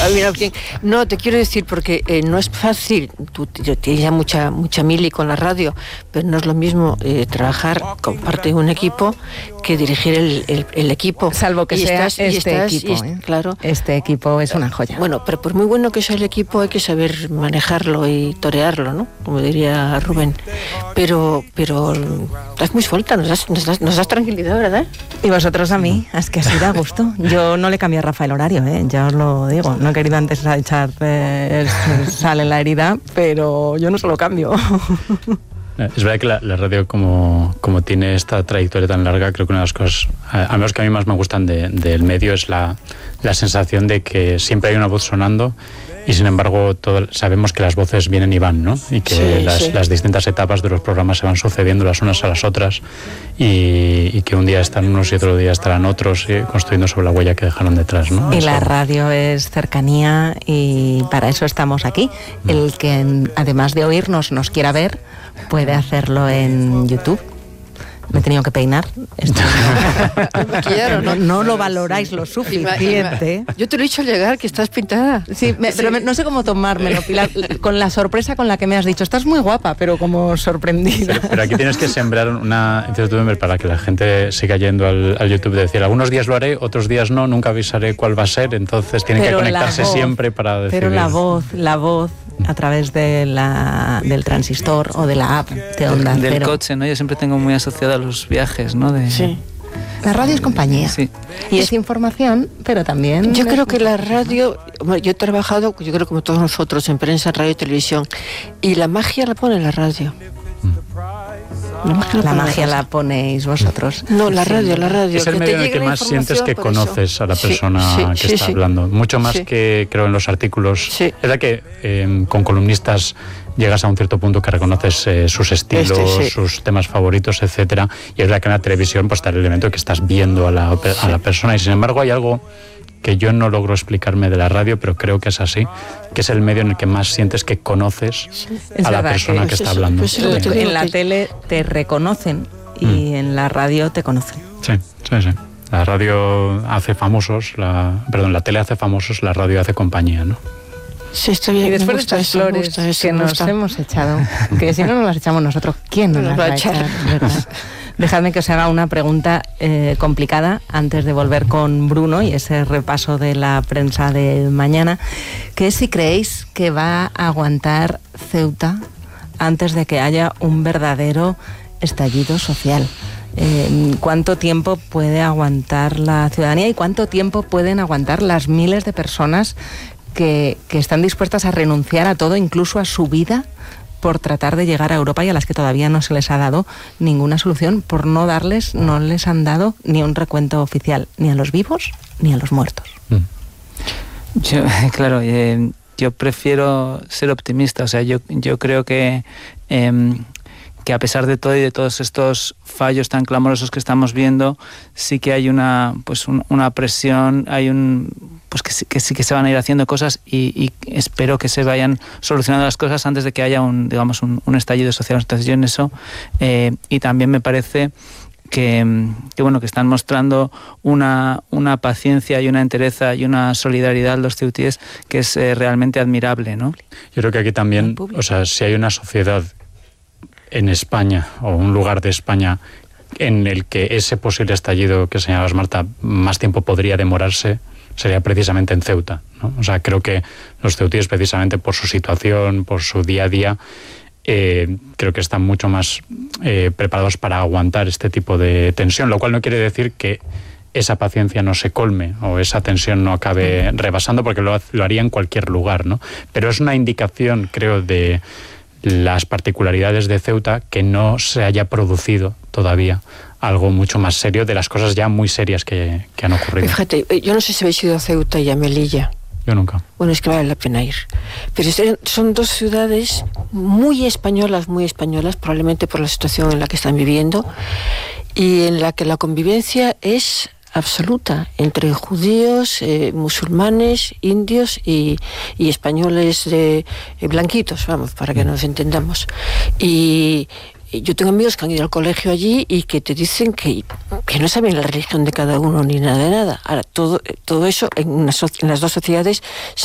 Mira, bien. No, te quiero decir, porque no es fácil, tú tienes ya mucha mili con la radio, pero no es lo mismo trabajar con parte de un equipo que dirigir el equipo. Salvo que sea equipo. Claro. Este equipo es una joya. Bueno, pero por muy bueno que sea el equipo, hay que saber manejarlo y torearlo, ¿no? Como diría Rubén. Pero estás muy suelta, nos das tranquilidad, ¿verdad? Y vosotros a mí, es que así da gusto. Yo no le cambié a Rafa el horario, ya os lo digo. No he querido antes echar sal en la herida, pero yo no se lo cambio. Es verdad que la radio, como tiene esta trayectoria tan larga, creo que una de las cosas, a menos que a mí más me gustan del medio, es la sensación de que siempre hay una voz sonando y sin embargo sabemos que las voces vienen y van, ¿no? Y que las distintas etapas de los programas se van sucediendo las unas a las otras y que un día están unos y otro día estarán otros, construyendo sobre la huella que dejaron detrás, ¿no? Y la radio es cercanía y para eso estamos aquí. El que además de oírnos nos quiera ver puede hacerlo en YouTube. Me he tenido que peinar. No lo valoráis lo suficiente. Yo te lo he dicho al llegar, que estás pintada. Sí, pero no sé cómo tomármelo, Pilar, con la sorpresa con la que me has dicho. Estás muy guapa, pero como sorprendida. Pero aquí tienes que sembrar una incertidumbre para que la gente siga yendo al YouTube. De decir, algunos días lo haré, otros días no, nunca avisaré cuál va a ser. Entonces tienen que conectarse siempre para decidir. Pero la voz a través del transistor o de la app de Onda Cero. Del coche, ¿no? Yo siempre tengo muy asociado a los viajes, ¿no? Sí. La radio es compañía. Sí. Y es información, pero también... Yo creo que la radio... Yo he trabajado, yo creo como todos nosotros, en prensa, radio y televisión. Y la magia la pone la radio. La magia la ponéis vosotros. No, la radio. Es el medio en el que más sientes que conoces a la persona que está hablando. Mucho más que, creo, en los artículos. Sí. Es verdad que con columnistas llegas a un cierto punto que reconoces sus estilos, sus temas favoritos, etcétera. Y es verdad que en la televisión pues está el elemento de que estás viendo a la persona. Y sin embargo hay algo que yo no logro explicarme de la radio, pero creo que es así, que es el medio en el que más sientes que conoces a la persona que está hablando. En la tele te reconocen y en la radio te conocen. Sí. La radio hace famosos, la tele hace famosos, la radio hace compañía, ¿no? Sí, está bien. Y después de estas flores que nos hemos echado, que si no nos las echamos nosotros, ¿quién nos las va a echar? ¿Verdad? Dejadme que os haga una pregunta complicada antes de volver con Bruno y ese repaso de la prensa de mañana, que es si creéis que va a aguantar Ceuta antes de que haya un verdadero estallido social. ¿Cuánto tiempo puede aguantar la ciudadanía y cuánto tiempo pueden aguantar las miles de personas que están dispuestas a renunciar a todo, incluso a su vida, por tratar de llegar a Europa y a las que todavía no se les ha dado ninguna solución, por no les han dado ni un recuento oficial, ni a los vivos ni a los muertos? Yo prefiero ser optimista, o sea, yo creo que a pesar de todo y de todos estos fallos tan clamorosos que estamos viendo, sí que hay una presión, hay que sí que se van a ir haciendo cosas y espero que se vayan solucionando las cosas antes de que haya un estallido social. Entonces yo en eso y también me parece que están mostrando una paciencia y una entereza y una solidaridad los ceutíes que es realmente admirable, ¿no? Yo creo que aquí también, o sea, si hay una sociedad en España o un lugar de España en el que ese posible estallido que señalabas, Marta, más tiempo podría demorarse, sería precisamente en Ceuta, ¿no? O sea, creo que los ceutíes, precisamente por su situación, por su día a día, creo que están mucho más preparados para aguantar este tipo de tensión, lo cual no quiere decir que esa paciencia no se colme o esa tensión no acabe rebasando, porque lo haría en cualquier lugar, ¿no? Pero es una indicación, creo, de las particularidades de Ceuta que no se haya producido todavía algo mucho más serio de las cosas ya muy serias que han ocurrido. Fíjate, yo no sé si habéis ido a Ceuta y a Melilla. Yo nunca. Bueno, es que vale la pena ir. Pero son dos ciudades muy españolas, probablemente por la situación en la que están viviendo, y en la que la convivencia es absoluta entre judíos, musulmanes, indios y españoles blanquitos, vamos, para que nos entendamos. Y yo tengo amigos que han ido al colegio allí y que te dicen que no saben la religión de cada uno ni nada de nada. Ahora, todo eso en las dos sociedades